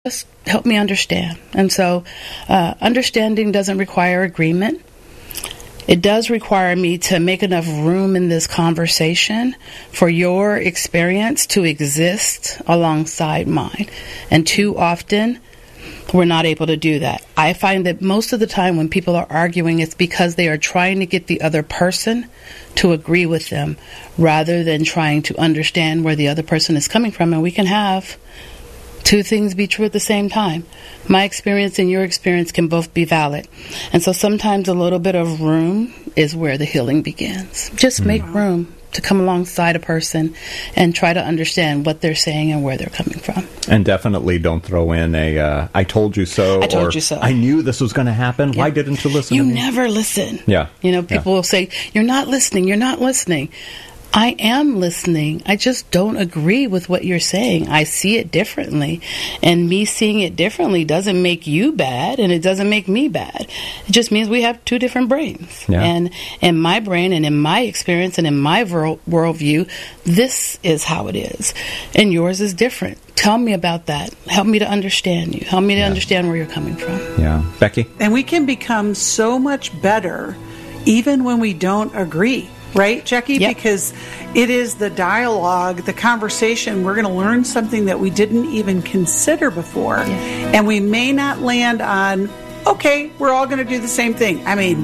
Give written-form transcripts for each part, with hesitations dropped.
just help me understand. And so understanding doesn't require agreement. It does require me to make enough room in this conversation for your experience to exist alongside mine. And too often, we're not able to do that. I find that most of the time when people are arguing, it's because they are trying to get the other person to agree with them rather than trying to understand where the other person is coming from. And we can have two things be true at the same time. My experience and your experience can both be valid. And so sometimes a little bit of room is where the healing begins. Just make room to come alongside a person and try to understand what they're saying and where they're coming from. And definitely don't throw in a, I told you so. I told you so. I knew this was going to happen. Yeah. Why didn't you listen to me? You never listen. Yeah. You know, people will say, you're not listening, you're not listening. I am listening. I just don't agree with what you're saying. I see it differently. And me seeing it differently doesn't make you bad, and it doesn't make me bad. It just means we have two different brains. Yeah. And in my brain and in my experience and in my worldview, this is how it is. And yours is different. Tell me about that. Help me to understand you. Help me to understand where you're coming from. Yeah. Becky? And we can become so much better even when we don't agree. Right, Jackie? Yep. Because it is the dialogue, the conversation. We're going to learn something that we didn't even consider before. Yeah. And we may not land on, okay, we're all going to do the same thing. I mean,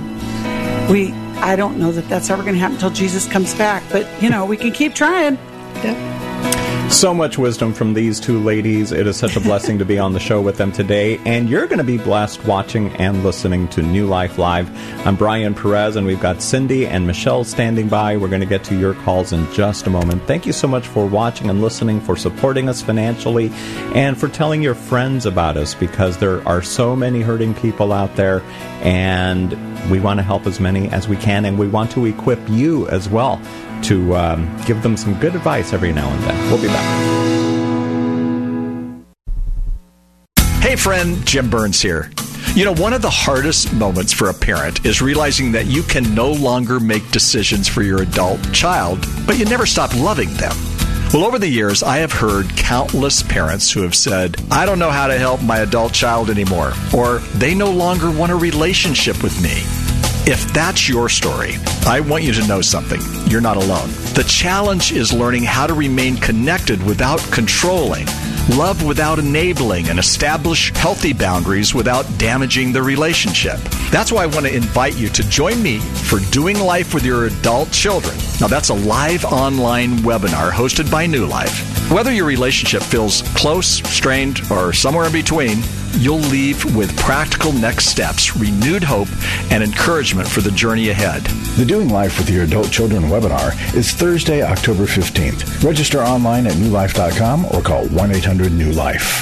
I don't know that that's ever going to happen until Jesus comes back. But, you know, we can keep trying. Yeah. So much wisdom from these two ladies. It is such a blessing to be on the show with them today. And you're going to be blessed watching and listening to New Life Live. I'm Brian Perez, and we've got Cindy and Michelle standing by. We're going to get to your calls in just a moment. Thank you so much for watching and listening, for supporting us financially, and for telling your friends about us, because there are so many hurting people out there, and we want to help as many as we can, and we want to equip you as well to give them some good advice every now and then. We'll be back. Hey friend, Jim Burns here. You know, one of the hardest moments for a parent is realizing that you can no longer make decisions for your adult child, but you never stop loving them. Well, over the years, I have heard countless parents who have said, I don't know how to help my adult child anymore, or they no longer want a relationship with me. If that's your story, I want you to know something. You're not alone. The challenge is learning how to remain connected without controlling, love without enabling, and establish healthy boundaries without damaging the relationship. That's why I want to invite you to join me for Doing Life with Your Adult Children. Now, that's a live online webinar hosted by New Life. Whether your relationship feels close, strained, or somewhere in between, you'll leave with practical next steps, renewed hope, and encouragement for the journey ahead. The Doing Life with Your Adult Children webinar is Thursday, October 15th. Register online at newlife.com or call 1-800-NEW-LIFE.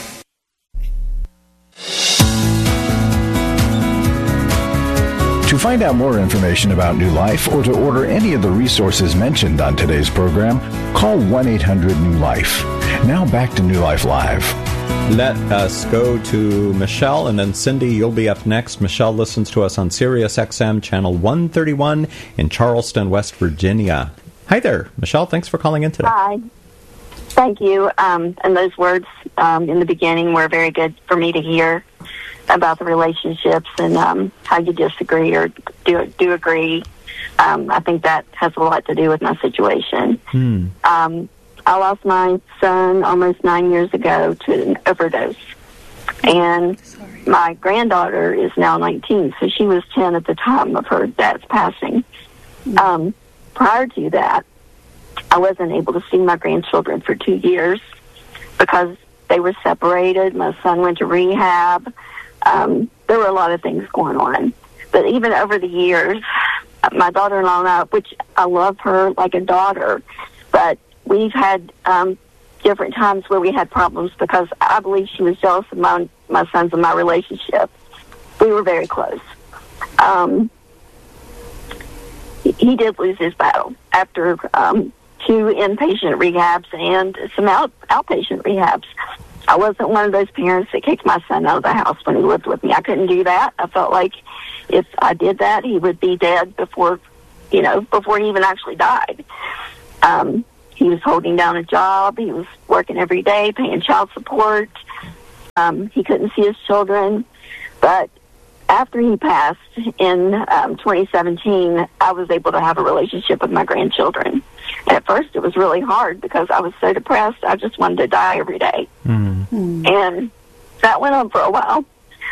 To find out more information about New Life or to order any of the resources mentioned on today's program, call 1-800-NEW-LIFE. Now back to New Life Live. Let us go to Michelle, and then Cindy, you'll be up next. Michelle listens to us on Sirius XM Channel 131 in Charleston, West Virginia. Hi there, Michelle. Thanks for calling in today. Hi. Thank you. And those words in the beginning were very good for me to hear about the relationships and how you disagree or do agree. I think that has a lot to do with my situation. I lost my son almost 9 years ago to an overdose. And my granddaughter is now 19, so she was 10 at the time of her dad's passing. Prior to that, I wasn't able to see my grandchildren for 2 years because they were separated. My son went to rehab. There were a lot of things going on. But even over the years, my daughter-in-law and I, which I love her like a daughter, but we've had different times where we had problems because I believe she was jealous of my sons and my relationship. We were very close. He did lose his battle after 2 inpatient rehabs and some outpatient rehabs. I wasn't one of those parents that kicked my son out of the house when he lived with me. I couldn't do that. I felt like if I did that, he would be dead before he even actually died. He was holding down a job. He was working every day, paying child support. He couldn't see his children, but after he passed in 2017, I was able to have a relationship with my grandchildren. And at first, it was really hard because I was so depressed. I just wanted to die every day. Mm-hmm. And that went on for a while.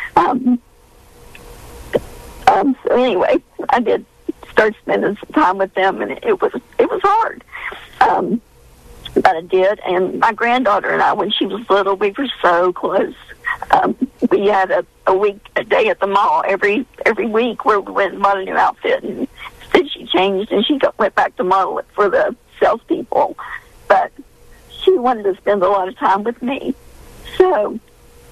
So anyway, I did start spending some time with them, and it was hard. But I did. And my granddaughter and I, when she was little, we were so close. We had a day at the mall every week where we went and bought a new outfit, and then she changed and she went back to model it for the salespeople. But she wanted to spend a lot of time with me. So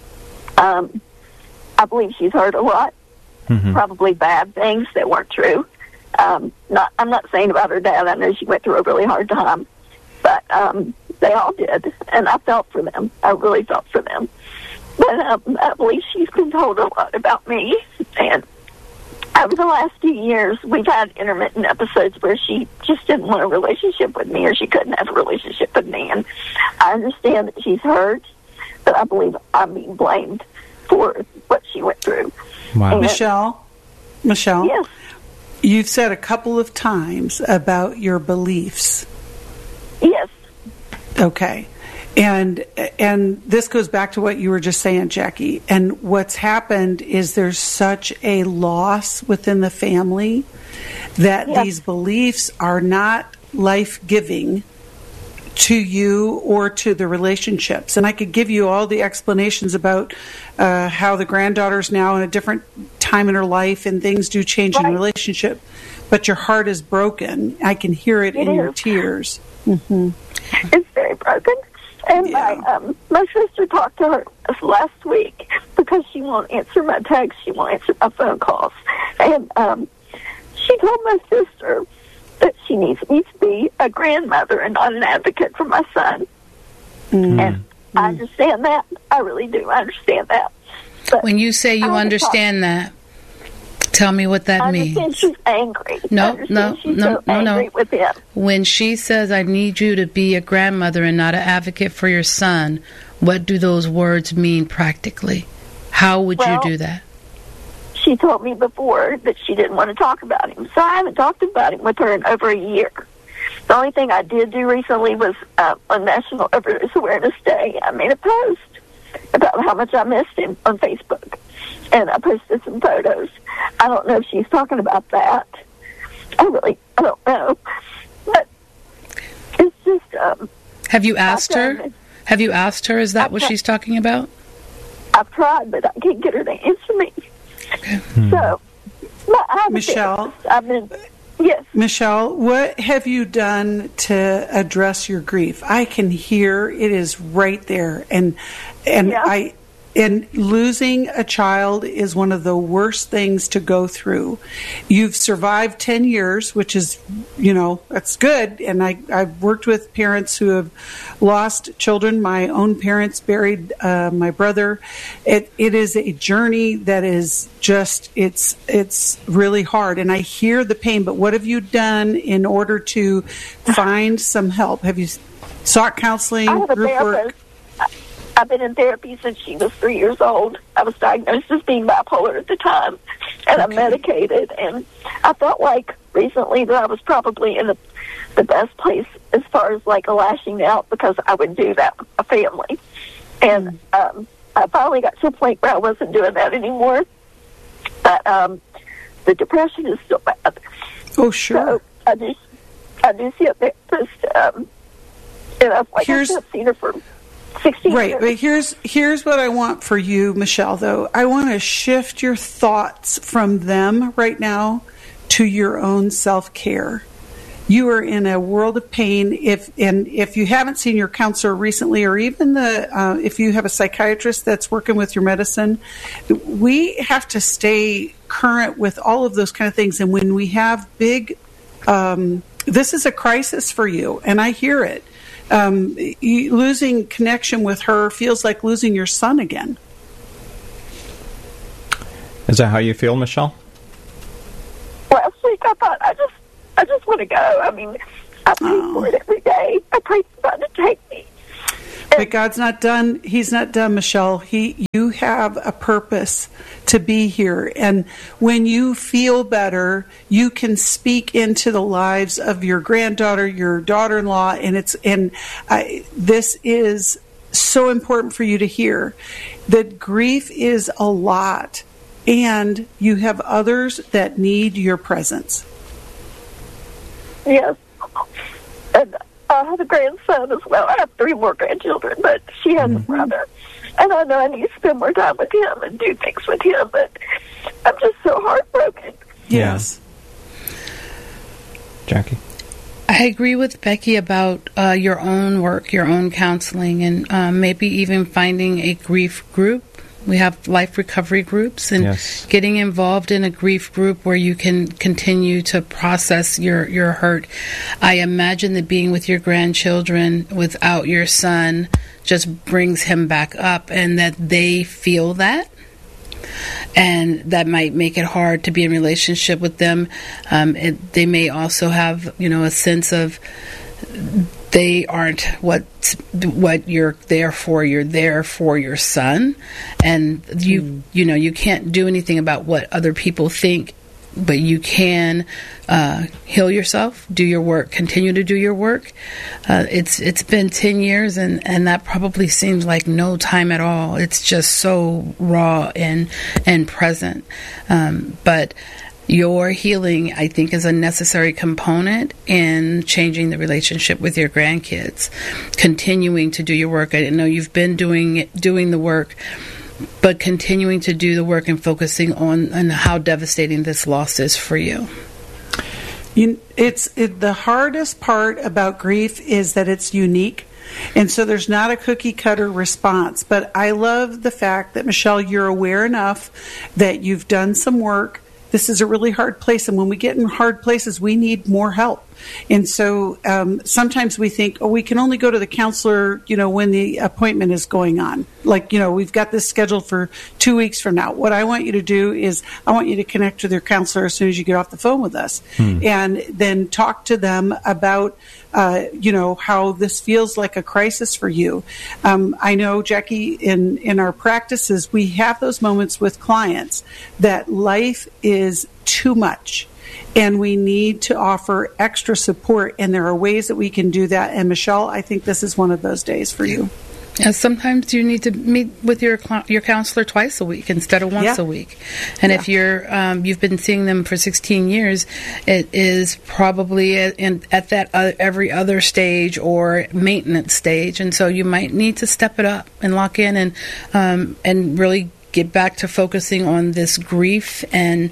I believe she's heard a lot, probably bad things that weren't true. I'm not saying about her dad. I know she went through a really hard time, but they all did, and I felt for them. I really felt for them. But I believe she's been told a lot about me, and over the last few years, we've had intermittent episodes where she just didn't want a relationship with me, or she couldn't have a relationship with me, and I understand that she's hurt, but I believe I'm being blamed for what she went through. Wow. And, Michelle? Yes. You've said a couple of times about your beliefs. Yes. Okay. And this goes back to what you were just saying, Jackie. And what's happened is there's such a loss within the family that these beliefs are not life-giving to you or to the relationships. And I could give you all the explanations about how the granddaughter's now in a different time in her life and things do change in a relationship. But your heart is broken. I can hear it in your tears. Mm-hmm. It's very broken. And my sister talked to her last week because she won't answer my texts, she won't answer my phone calls. And she told my sister that she needs me to be a grandmother and not an advocate for my son. Mm-hmm. And I understand that. I really do. I understand that. But when you say you understand that, tell me what that means. I understand she's angry. No. With him. When she says, I need you to be a grandmother and not an advocate for your son, what do those words mean practically? How would you do that? She told me before that she didn't want to talk about him, so I haven't talked about him with her in over a year. The only thing I did do recently was on National Overdose Awareness Day, I made a post about how much I missed him on Facebook, and I posted some photos. I don't know if she's talking about that. I don't know. But it's just... have you asked her? Have you asked her, is that what she's talking about? I've tried, but I can't get her to answer me. Okay. So, Michelle? Yes. Michelle, what have you done to address your grief? I can hear it is right there. And losing a child is one of the worst things to go through. You've survived 10 years, which is, that's good. And I've worked with parents who have lost children. My own parents buried my brother. It is a journey that is just, it's really hard. And I hear the pain, but what have you done in order to find some help? Have you sought counseling, I have a group therapist. work? I've been in therapy since she was 3 years old. I was diagnosed as being bipolar at the time, and I'm medicated. And I felt like recently that I was probably in the best place as far as like lashing out, because I would do that with my family. And I finally got to a point where I wasn't doing that anymore. But the depression is still bad. Oh, sure. So I do see a therapist. And I've seen her for 16 right, years. but here's what I want for you, Michelle, though. I want to shift your thoughts from them right now to your own self-care. You are in a world of pain. If you haven't seen your counselor recently, or even if you have a psychiatrist that's working with your medicine, we have to stay current with all of those kind of things. And when we have big, this is a crisis for you, and I hear it. Losing connection with her feels like losing your son again. Is that how you feel, Michelle? Last week I thought I just want to go. I mean, I pray for it every day. I pray for God to take me. But God's not done. He's not done, Michelle. You have a purpose to be here. And when you feel better, you can speak into the lives of your granddaughter, your daughter-in-law, and this is so important for you to hear. That grief is a lot, and you have others that need your presence. Yes. And I have a grandson as well. I have 3 more grandchildren, but she has a brother. And I know I need to spend more time with him and do things with him, but I'm just so heartbroken. Yes. Jackie? I agree with Becky about your own work, your own counseling, and maybe even finding a grief group. We have life recovery groups, and getting involved in a grief group where you can continue to process your hurt. I imagine that being with your grandchildren without your son just brings him back up, and that they feel that. And that might make it hard to be in relationship with them. They may also have, a sense of they aren't what you're there for. You're there for your son, and you can't do anything about what other people think, but you can heal yourself, do your work, continue to do your work. It's been 10 years, and that probably seems like no time at all. It's just so raw and present. But your healing, I think, is a necessary component in changing the relationship with your grandkids. Continuing to do your work. I know you've been doing the work, but continuing to do the work and focusing on how devastating this loss is for you. The hardest part about grief is that it's unique. And so there's not a cookie cutter response. But I love the fact that, Michelle, you're aware enough that you've done some work. This is a really hard place, and when we get in hard places, we need more help. And so sometimes we think, we can only go to the counselor, when the appointment is going on. Like, we've got this scheduled for 2 weeks from now. What I want you to do is I want you to connect with your counselor as soon as you get off the phone with us, and then talk to them about how this feels like a crisis for you. I know, Jackie, in our practices, we have those moments with clients that life is too much, and we need to offer extra support, and there are ways that we can do that. And Michelle, I think this is one of those days for you. And sometimes you need to meet with your counselor twice a week instead of once a week. And if you've been seeing them for 16 years, it is probably at that every other stage or maintenance stage. And so you might need to step it up and lock in and really get back to focusing on this grief. And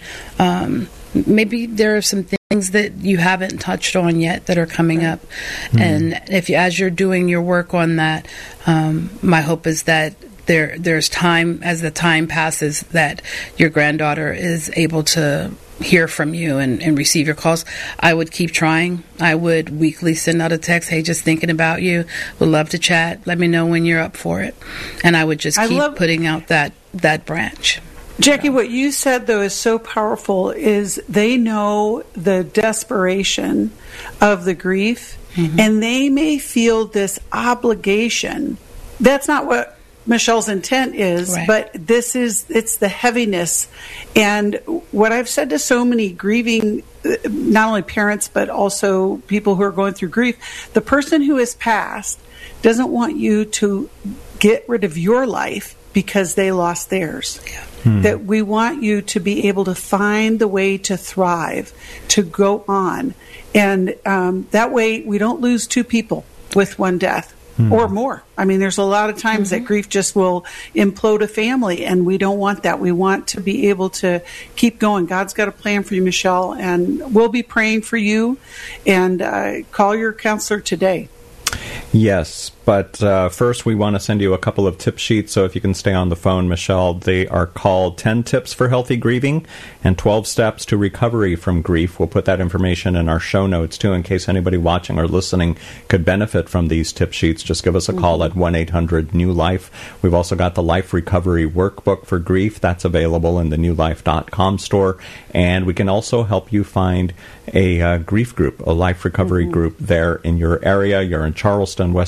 maybe there are some things that you haven't touched on yet that are coming up. And as you're doing your work on that, my hope is that there's time, as the time passes, that your granddaughter is able to hear from you and receive your calls. I would keep trying. I would weekly send out a text, hey, just thinking about you, would love to chat, let me know when you're up for it. And I would just keep putting out that branch. Jackie, what you said, though, is so powerful, is they know the desperation of the grief, and they may feel this obligation. That's not what Michelle's intent is, but it's the heaviness. And what I've said to so many grieving, not only parents, but also people who are going through grief, the person who has passed doesn't want you to get rid of your life because they lost theirs. That we want you to be able to find the way to thrive, to go on. And that way we don't lose 2 people with one death or more. I mean, there's a lot of times that grief just will implode a family, and we don't want that. We want to be able to keep going. God's got a plan for you, Michelle, and we'll be praying for you. And call your counselor today. Yes, but first we want to send you a couple of tip sheets, so if you can stay on the phone, Michelle. They are called 10 Tips for Healthy Grieving and 12 Steps to Recovery from Grief. We'll put that information in our show notes, too, in case anybody watching or listening could benefit from these tip sheets. Just give us a call at 1-800-NEW-LIFE. We've also got the Life Recovery Workbook for Grief. That's available in the newlife.com store. And we can also help you find a grief group, a life recovery group there in your area. You're in Charleston, West Virginia.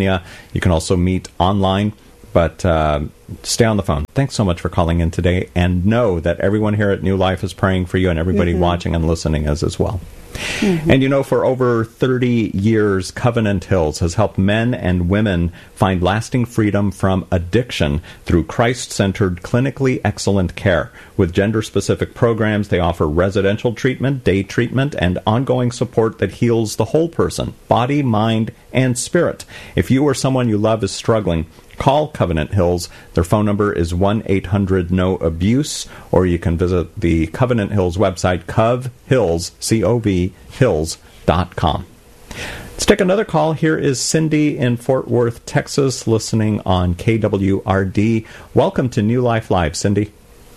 California. You can also meet online, but stay on the phone. Thanks so much for calling in today, and know that everyone here at New Life is praying for you, and everybody watching and listening is as well. And for over 30 years, Covenant Hills has helped men and women find lasting freedom from addiction through Christ-centered, clinically excellent care. With gender-specific programs, they offer residential treatment, day treatment, and ongoing support that heals the whole person, body, mind, and spirit. If you or someone you love is struggling, call Covenant Hills. Their phone number is 1-800-NO-ABUSE, or you can visit the Covenant Hills website, CovHills, C-O-V, hills.com. Let's take another call. Here is Cindy in Fort Worth, Texas, listening on KWRD. Welcome to New Life Live, Cindy.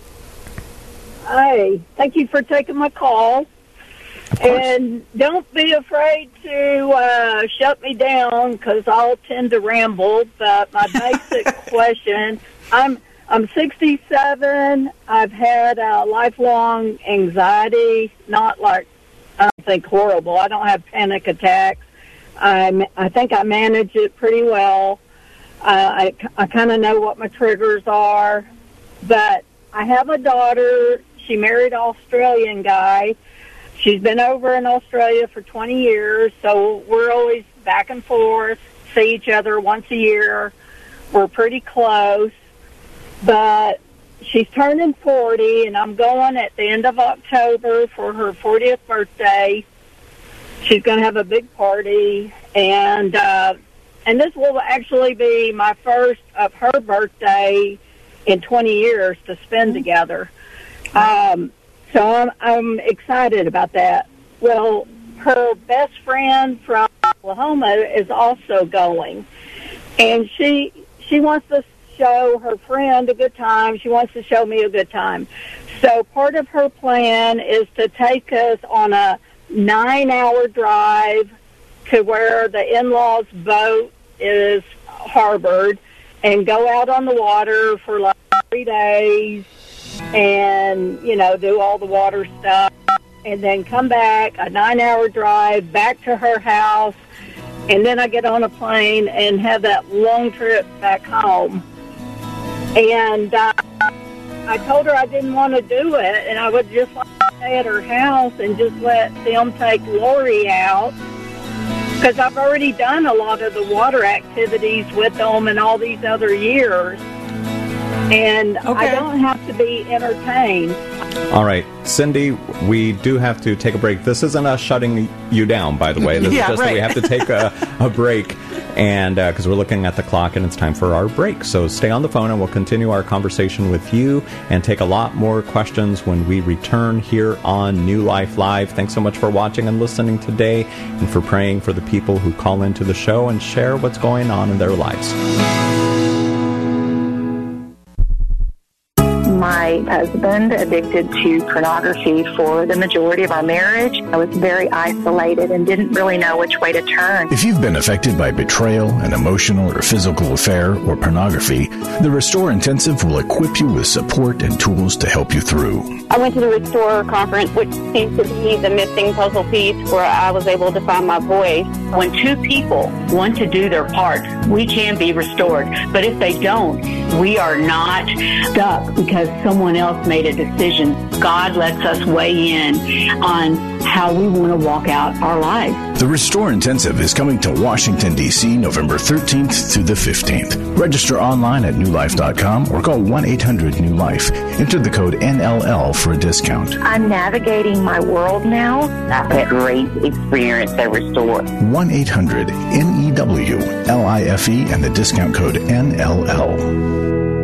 Hi. Thank you for taking my call. And don't be afraid to shut me down, because I'll tend to ramble. But my basic question, I'm 67. I've had lifelong anxiety, not like, I don't think horrible. I don't have panic attacks. I think I manage it pretty well. I kind of know what my triggers are. But I have a daughter. She married an Australian guy. She's been over in Australia for 20 years, so we're always back and forth, see each other once a year. We're pretty close, but she's turning 40, and I'm going at the end of October for her 40th birthday. She's going to have a big party, and this will actually be my first of her birthday in 20 years to spend together. So I'm excited about that. Well, her best friend from Oklahoma is also going, and she wants to show her friend a good time. She wants to show me a good time. So part of her plan is to take us on a 9-hour drive to where the in-laws' boat is harbored and go out on the water for like 3 days. And, do all the water stuff, and then come back, a 9-hour drive back to her house, and then I get on a plane and have that long trip back home. And I told her I didn't want to do it, and I would just like to stay at her house and just let them take Lori out, because I've already done a lot of the water activities with them in all these other years. And I don't have to be entertained. All right, Cindy, we do have to take a break. This isn't us shutting you down, by the way. This is just that we have to take a break, and because we're looking at the clock and it's time for our break. So stay on the phone and we'll continue our conversation with you and take a lot more questions when we return here on New Life Live. Thanks so much for watching and listening today, and for praying for the people who call into the show and share what's going on in their lives. My husband addicted to pornography for the majority of our marriage. I was very isolated and didn't really know which way to turn. If you've been affected by betrayal, an emotional or physical affair, or pornography, the Restore Intensive will equip you with support and tools to help you through. I went to the Restore conference, which seems to be the missing puzzle piece where I was able to find my voice. When two people want to do their part, we can be restored. But if they don't, we are not stuck because someone else made a decision. God lets us weigh in on how we want to walk out our lives. The Restore Intensive is coming to Washington, D.C. November 13th through the 15th. Register online at newlife.com or call 1-800-NEW-LIFE. Enter the code NLL for a discount. I'm navigating my world now. I've had a great experience at Restore. 1-800-NEWLIFE and the discount code NLL.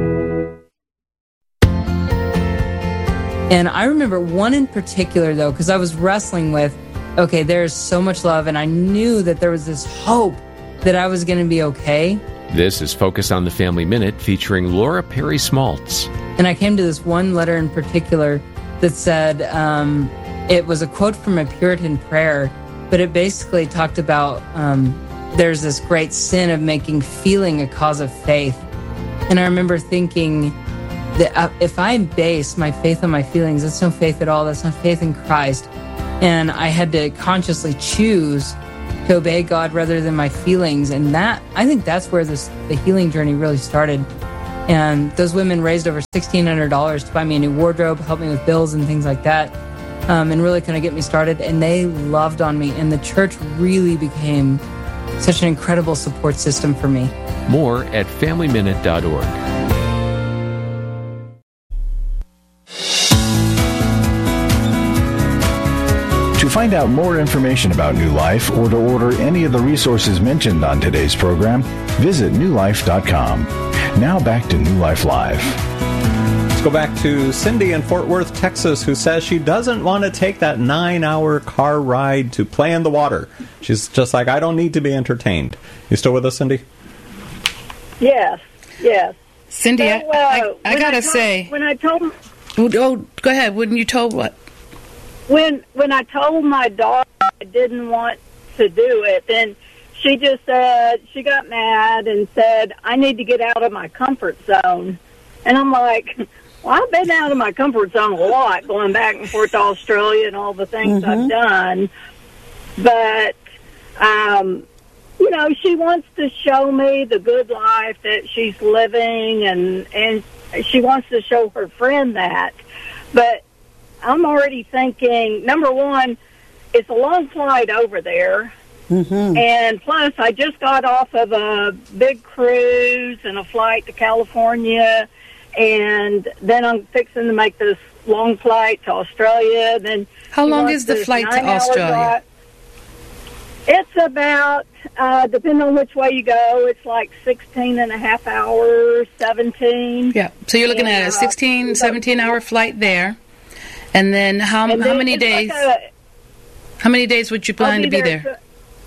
And I remember one in particular, though, because I was wrestling with, okay, there's so much love, and I knew that there was this hope that I was going to be okay. This is Focus on the Family Minute, featuring Laura Perry Smaltz. And I came to this one letter in particular that said, it was a quote from a Puritan prayer, but it basically talked about there's this great sin of making feeling a cause of faith. And I remember thinking that if I base my faith on my feelings, that's no faith at all. That's not faith in Christ. And I had to consciously choose to obey God rather than my feelings. And that, I think that's where the healing journey really started. And those women raised over $1,600 to buy me a new wardrobe, help me with bills and things like that, and really kind of get me started. And they loved on me. And the church really became such an incredible support system for me. More at FamilyMinute.org. To find out more information about New Life or to order any of the resources mentioned on today's program, visit newlife.com. Now back to New Life Live. Let's go back to Cindy in Fort Worth, Texas, who says she doesn't want to take that 9-hour car ride to play in the water. She's just like, I don't need to be entertained. You still with us, Cindy? Yes. Cindy, So, I gotta say. When I told... Oh, go ahead. When you told what? When I told my daughter I didn't want to do it, then she just said, she got mad and said, I need to get out of my comfort zone. And I'm like, well, I've been out of my comfort zone a lot, going back and forth to Australia and all the things I've done. But, you know, she wants to show me the good life that she's living, and she wants to show her friend that. But I'm already thinking, number one, it's a long flight over there. And plus, I just got off of a big cruise and a flight to California, and then I'm fixing to make this long flight to Australia. Then how long is the flight to Australia? It's about, depending on which way you go, it's like 16 and a half hours, 17. Yeah, so you're looking at a 16, 17-hour flight there. And then how many days? How many days would you plan to be there?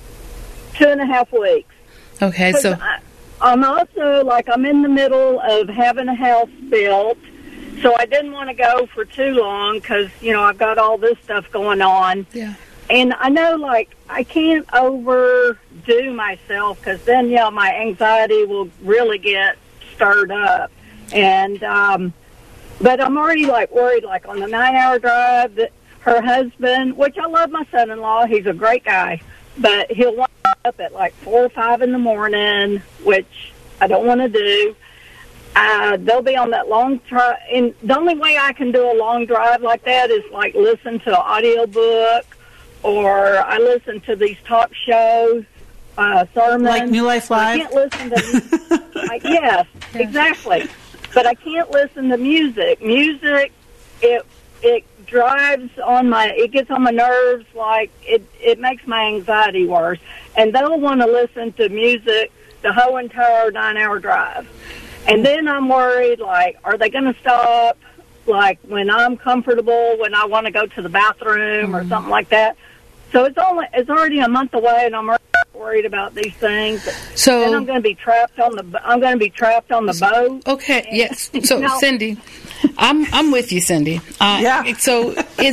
2.5 weeks. Okay, so I'm also, I'm in the middle of having a house built, so I didn't want to go for too long because, you know, I've got all this stuff going on. Yeah. And I know, I can't overdo myself because then, my anxiety will really get stirred up. And, but I'm already, worried, on the 9-hour drive, that her husband, which I love my son-in-law, he's a great guy, but he'll wake up at 4 or 5 in the morning, which I don't want to do. They'll be on that long drive, and the only way I can do a long drive like that is listen to an audiobook, or I listen to these talk shows, sermons. Like New Life Live? I can't listen to yes, exactly. But I can't listen to music. Music, it drives on it gets on my nerves, it makes my anxiety worse. And they'll want to listen to music the whole entire 9-hour drive. And then I'm worried, are they going to stop, when I'm comfortable, when I want to go to the bathroom or something like that? So it's already a month away, and I'm worried about these things. So then I'm going to be trapped on the boat. Okay, yes. So Cindy, I'm with you, Cindy. Yeah. So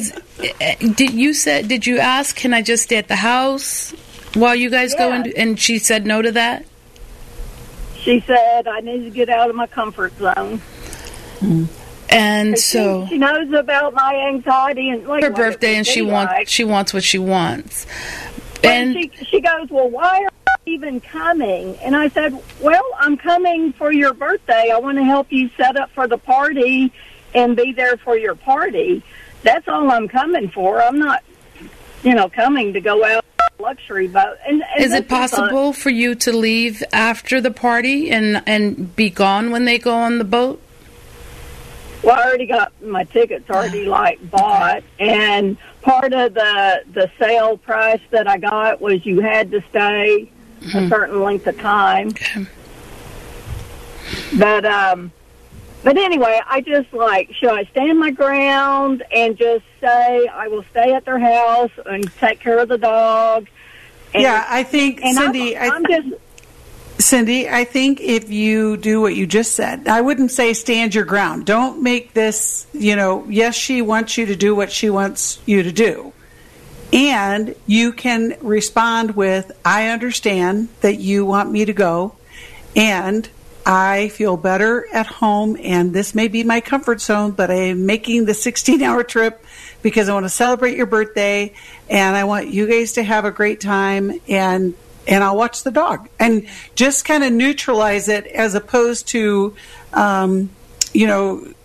did you ask, can I just stay at the house while you guys go and she said no to that? She said I need to get out of my comfort zone. And so she knows about my anxiety and her birthday, and she wants what she wants. And she goes, well, why are you even coming? And I said, well, I'm coming for your birthday. I want to help you set up for the party and be there for your party. That's all I'm coming for. I'm not, coming to go out on a luxury boat. And is it possible for you to leave after the party and be gone when they go on the boat? Well, I already got my tickets already bought, and part of the sale price that I got was you had to stay a certain length of time. Okay. But anyway, I just should I stand my ground and just say I will stay at their house and take care of the dog? And, I think, Cindy, Cindy, I think if you do what you just said, I wouldn't say stand your ground. Don't make this, yes, she wants you to do what she wants you to do. And you can respond with, I understand that you want me to go, and I feel better at home, and this may be my comfort zone, but I am making the 16-hour trip because I want to celebrate your birthday, and I want you guys to have a great time, and I'll watch the dog. And just kind of neutralize it as opposed to,